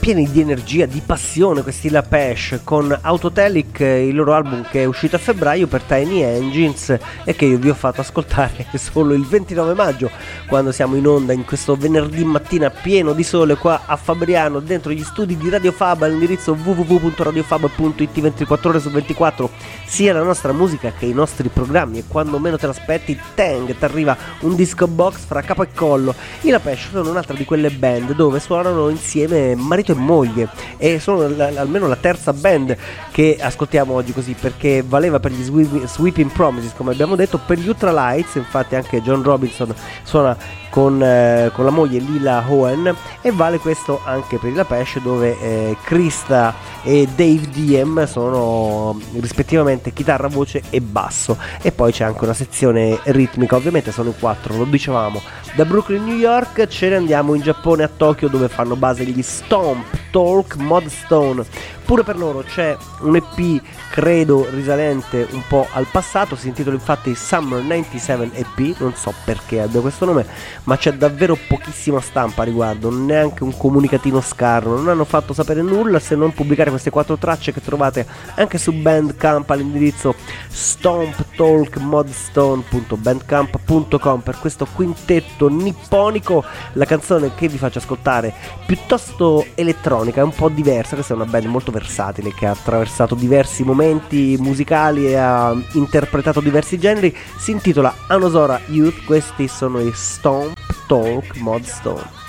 pieni di energia, di passione questi La Pesh con Autotelic, il loro album che è uscito a febbraio per Tiny Engines e che io vi ho fatto ascoltare solo il 29 maggio, quando siamo in onda in questo venerdì mattina pieno di sole qua a Fabriano, dentro gli studi di Radio Fab all'indirizzo www.radiofab.it 24 ore su 24, sia la nostra musica che i nostri programmi, e quando meno te l'aspetti tang, ti arriva un disco box fra capo e collo. I La Pesh sono un'altra di quelle band dove suonano insieme marito e moglie, e sono almeno la terza band che ascoltiamo oggi così, perché valeva per gli Sweeping Promises, come abbiamo detto, per gli Ultralights infatti anche John Robinson suona con la moglie Lila Owen, e vale questo anche per i La Pesh, dove Krista e Dave Diem sono rispettivamente chitarra, voce e basso, e poi c'è anche una sezione ritmica. Ovviamente sono in quattro, lo dicevamo. Da Brooklyn, New York ce ne andiamo in Giappone, a Tokyo, dove fanno base gli Stomp Talk Modstone. Pure per loro c'è un EP, credo risalente un po' al passato, si intitola infatti Summer 97 EP, non so perché abbia questo nome, ma c'è davvero pochissima stampa a riguardo, neanche un comunicatino scarno, non hanno fatto sapere nulla se non pubblicare queste 4 tracce che trovate anche su Bandcamp all'indirizzo stomptalkmodstone.bandcamp.com per questo quintetto nipponico. La canzone che vi faccio ascoltare, piuttosto elettronica, è un po' diversa, questa è una band molto versatile che ha attraversato diversi momenti musicali e ha interpretato diversi generi, si intitola Anosora Youth, questi sono i Stomp Talk Modstone.